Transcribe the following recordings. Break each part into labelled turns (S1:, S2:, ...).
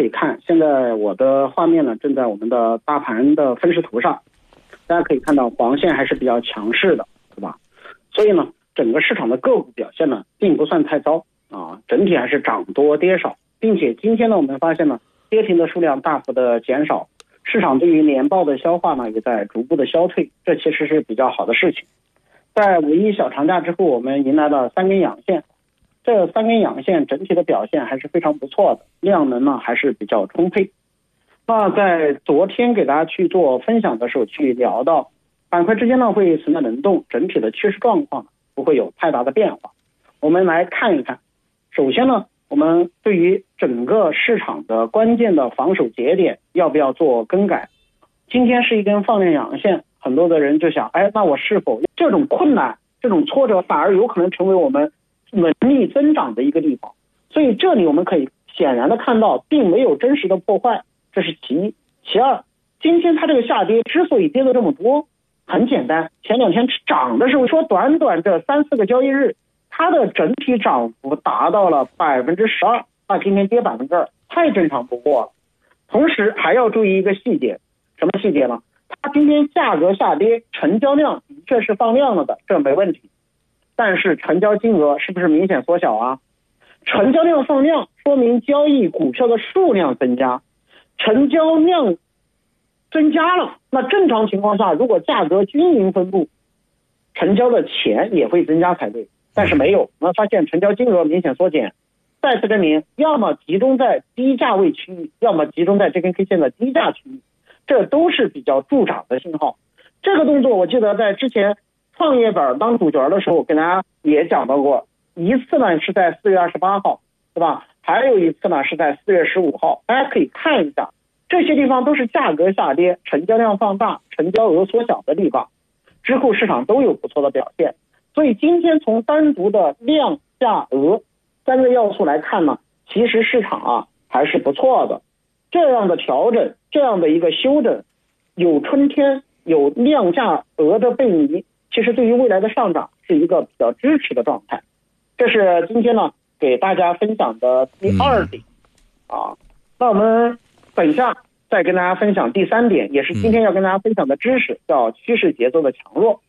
S1: 以看，现在我的画面呢正在我们的大盘的分时图上，大家可以看到黄线还是比较强势的，对吧？所以呢，整个市场的个股表现呢并不算太糟啊，整体还是涨多跌少，并且今天呢我们发现呢跌停的数量大幅的减少，市场对于年报的消化呢也在逐步的消退，这其实是比较好的事情。在5·1小长假之后，我们迎来了3根阳线，这3根阳线整体的表现还是非常不错的，量能呢还是比较充沛。那在昨天给大家去做分享的时候，去聊到板块之间呢会存在轮动，整体的趋势状况不会有太大的变化。我们来看一看，首先呢，我们对于整个市场的关键的防守节点要不要做更改？今天是一根放量阳线，很多的人就想，那我是否这种困难、这种挫折反而有可能成为我们能力增长的一个地方？所以这里我们可以显然的看到，并没有真实的破坏，这是其一。其二，今天它这个下跌之所以跌得这么多，很简单，前2天涨的时候说短短这3-4个交易日，它的整体涨幅达到了12%，那今天跌2%，太正常不过了。同时还要注意一个细节，什么细节呢？它今天价格下跌，成交量的确是放量了的，这没问题。但是成交金额是不是明显缩小啊？成交量放量说明交易股票的数量增加，成交量增加了，那正常情况下，如果价格均匀分布，成交的钱也会增加才对。但是没有，我们发现成交金额明显缩减，再次证明，要么集中在低价位区域，要么集中在这根 K 线的低价区域，这都是比较助涨的信号。这个动作我记得在之前创业板当主角的时候跟大家也讲到过，一次呢是在4月28号，对吧？还有一次呢是在4月15号，大家可以看一下，这些地方都是价格下跌，成交量放大，成交额缩小的地方，之后市场都有不错的表现。所以今天从单独的量价额3个要素来看呢，其实市场还是不错的。这样的调整，这样的一个修正，有春天有量价额的背离，其实对于未来的上涨是一个比较支持的状态。这是今天呢给大家分享的第2点那我们等一下再跟大家分享第3点，也是今天要跟大家分享的知识，叫趋势节奏的强弱。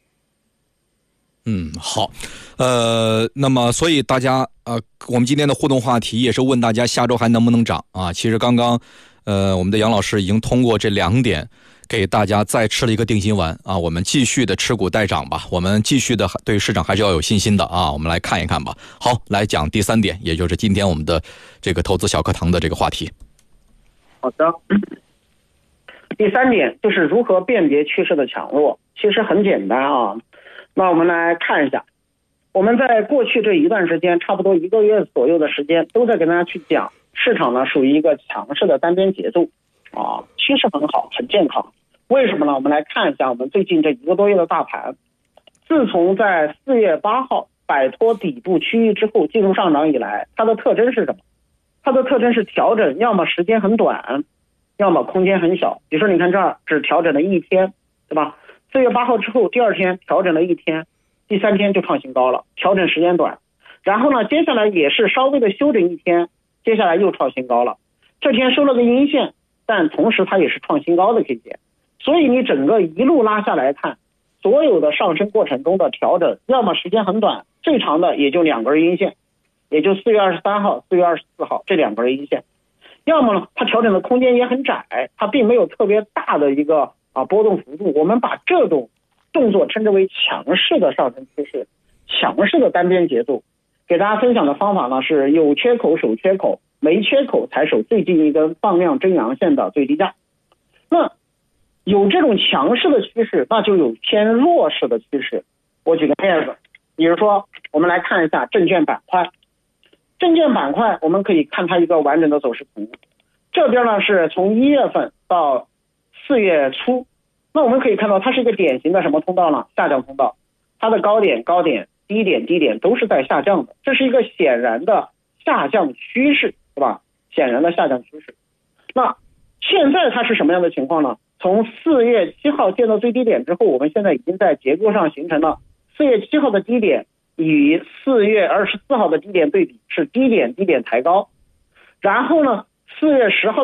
S2: 好，那么所以大家我们今天的互动话题也是问大家下周还能不能涨啊？其实刚刚我们的杨老师已经通过这2点给大家再吃了一个定心丸啊，我们继续的持股待涨吧，我们继续的对市场还是要有信心的啊，我们来看一看吧。好，来讲第3点，也就是今天我们的这个投资小课堂的这个话题。
S1: 好的，第3点就是如何辨别趋势的强弱，其实很简单啊。那我们来看一下，我们在过去这一段时间，差不多1个月左右的时间，都在跟大家去讲市场呢属于一个强势的单边节奏趋势很好，很健康。为什么呢？我们来看一下我们最近这1个多月的大盘，自从在4月8号摆脱底部区域之后进入上涨以来，它的特征是什么？它的特征是调整，要么时间很短，要么空间很小。比如说你看这儿只调整了1天，对吧？4月8号之后第2天调整了1天，第3天就创新高了，调整时间短。然后呢，接下来也是稍微的休整1天，接下来又创新高了。这天收了个阴线，但同时它也是创新高的 K 线。所以你整个一路拉下来看，所有的上升过程中的调整，要么时间很短，最长的也就2根阴线，也就4月23号、4月24号这2根阴线。要么呢，它调整的空间也很窄，它并没有特别大的一个波动幅度。我们把这种动作称之为强势的上升趋势，强势的单边节奏。给大家分享的方法呢是有缺口守缺口，没缺口才守最近一根放量真阳线的最低价。那有这种强势的趋势，那就有偏弱势的趋势。我举个例子，比如说我们来看一下证券板块。证券板块我们可以看它一个完整的走势图，这边呢是从1月份到4月初，那我们可以看到它是一个典型的什么通道呢？下降通道，它的高点、低点都是在下降的，这是一个显然的下降趋势，对吧？显然的下降趋势。那现在它是什么样的情况呢？从4月7号见到最低点之后，我们现在已经在结构上形成了4月7号的低点与4月24号的低点对比，是低点抬高。然后呢，4月10号